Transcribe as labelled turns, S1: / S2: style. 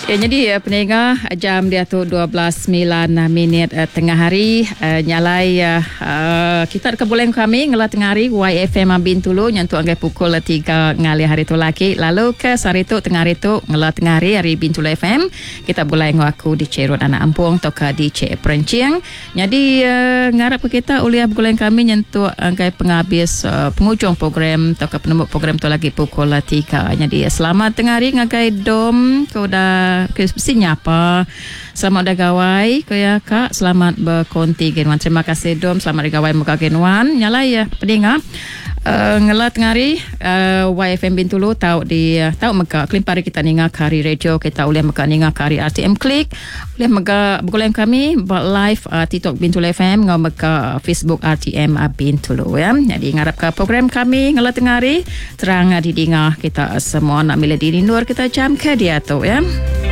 S1: Ya, jadi pendengar, jam dia tu 12.09 tengah hari. Nyalai kita dekat boleh kami ngelah tengah hari YFM Bintulu nyentuh angkai pukul 3 ngali hari tu lagi. Lalu ke sari tu tengah hari tu ngelah tengah hari Bintulu FM. Kita boleh ngaku di Cerut Anak Ampung toka di Cek Perenciang. Jadi ngarap ke kita uliah boleh kami nyentuh angkai penghabis pengujung program toka penembuk program tu lagi pukul 3. Jadi selamat tengah hari ngakai dom kau dah mesti nyapa. Selamat dah gawai kau ya kak, selamat berkonti genwan. Terima kasih dom, selamat digawai muka genwan. Nyalai ya pendengar ngelat ngari YFM Bintulu tahu di tahu maka klimpari kita ninga kari radio kita boleh maka ninga kari RTM Klik boleh maka boleh kami live TikTok Bintulu FM ngau maka Facebook RTM Bintulu ya. Jadi ngarap ke program kami ngelat ngari terang di dinga kita semua nak milih di luar kita jam ke dia tu ya.